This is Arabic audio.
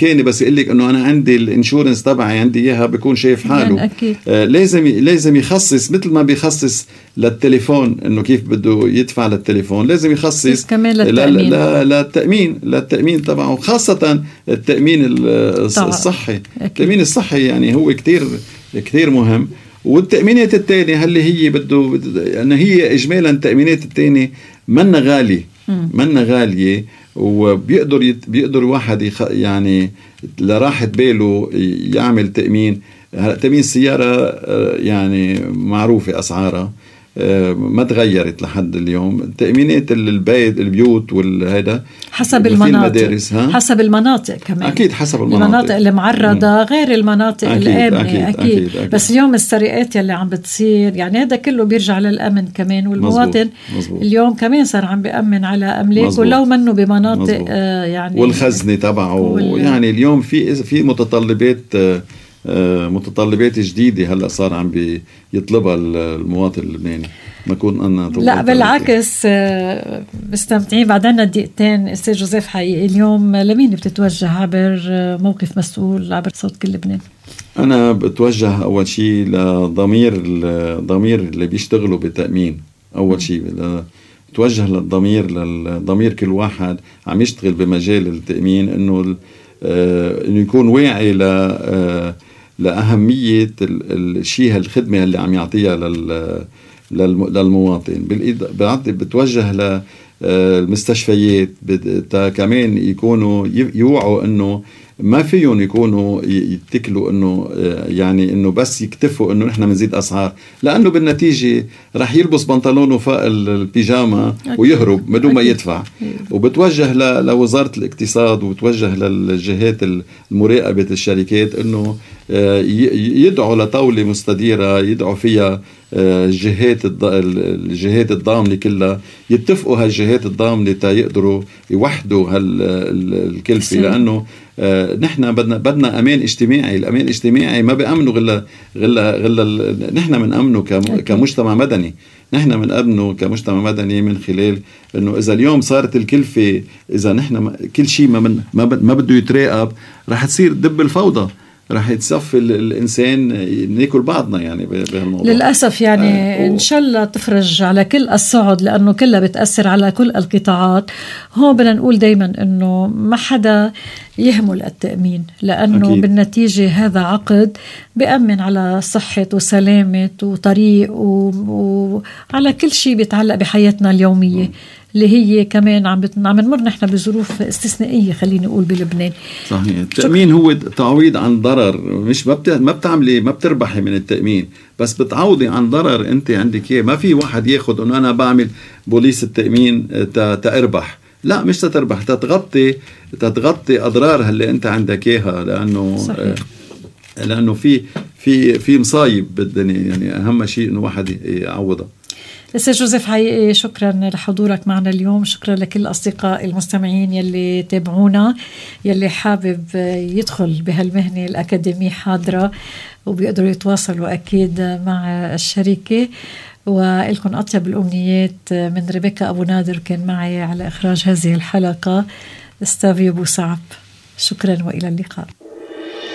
امريكاني بس يقول لك انه انا عندي الانشورنس تبعي عندي اياها بيكون شايف حاله. لازم يخصص مثل ما بيخصص للتليفون انه كيف بده يدفع للتليفون، لازم يخصص كمان للتأمين تبعه، خاصة التأمين الصحي. التأمين الصحي يعني هو كتير مهم. والتأمينات التانية اللي هي أن هي إجمالا التأمينات التانية منا غالية وبيقدر واحد يعني لراحة باله يعمل تأمين. تأمين السيارة يعني معروفة أسعارها ما تغيرت لحد اليوم. تأمينات البيوت والهذا حسب المناطق، حسب المناطق كمان. أكيد حسب المناطق اللي معرضة غير المناطق الآمنة. أكيد. بس اليوم السرقات يلي عم بتصير يعني هذا كله بيرجع للأمن كمان، والمواطن مزبوط. اليوم كمان صار عم بيأمن على أملاكه ولو منه بمناطق يعني والخزنة تبعه يعني اليوم في متطلبات جديدة هلأ صار عم بيطلبها المواطن اللبناني. ما كون أنا لا بالعكس مستمتعين. بعدنا دقيقتين أستاذ جوزيف، حقيقي اليوم لمين بتتوجه عبر موقف مسؤول عبر صوت كل لبنان؟ أنا بتوجه أول شيء لضمير اللي بيشتغلوا بتأمين. أول شيء بتوجه للضمير كل واحد عم يشتغل بمجال التأمين إنه يكون واعي لأهمية الشيء الخدمة اللي عم يعطيها للمواطن. بتوجه للمستشفيات كمان يكونوا يوعوا انه ما فيهم يكونوا يتكلوا انه يعني انه بس يكتفوا انه نحن بنزيد اسعار، لانه بالنتيجه رح يلبس بنطلونه فوق البيجاما ويهرب بدون ما يدفع. وبتوجه لوزاره الاقتصاد وبتوجه للجهات المراقبه الشركات انه يدعوا لطاوله مستديره يدعوا فيها الجهات الضامنه كلها، يتفقوا هالجهات الضامنه تا يقدروا يوحدوا هالكلفه. لانه نحن بدنا امان اجتماعي. الامان الاجتماعي ما بيأمنوا غلا نحن بنأمنه كمجتمع مدني. نحن بنأمنه كمجتمع مدني من خلال انه اذا اليوم صارت الكلفه، اذا نحن كل شيء ما بده يتراقب رح تصير دب الفوضى، رح يتصفي الإنسان ناكل بعضنا يعني بهالموضوع للأسف. يعني إن شاء الله تفرج على كل الصعد، لأنه كلها بتأثر على كل القطاعات. هون بدنا نقول دايما أنه ما حدا يهمل التأمين، لأنه أكيد. بالنتيجة هذا عقد بيأمن على صحة وسلامة وطريق وعلى كل شيء بيتعلق بحياتنا اليومية اللي هي كمان عم نمر نحن بظروف استثنائية خليني أقول بلبنان. صحيح. التأمين هو تعويض عن ضرر، مش ما بتربحي من التأمين، بس بتعوضي عن ضرر أنت عندك إياه. ما في واحد ياخد أنه أنا بعمل بوليس التأمين تأربح، لا مش تتربح، تتغطي أضرار اللي أنت عندك إياها. لأنه في مصايب بالدنيا، يعني أهم شيء إنه واحد يعوضها. أستاذ جوزيف، حقيقي شكرا لحضورك معنا اليوم. شكرا لكل الأصدقاء المستمعين يلي تابعونا، يلي حابب يدخل بهالمهنة الأكاديمية حاضرة وبيقدروا يتواصلوا أكيد مع الشركة. وإلكم أطيب الأمنيات من ريبيكا أبو نادر، كان معي على إخراج هذه الحلقة استاذ أبو صعب. شكرا وإلى اللقاء.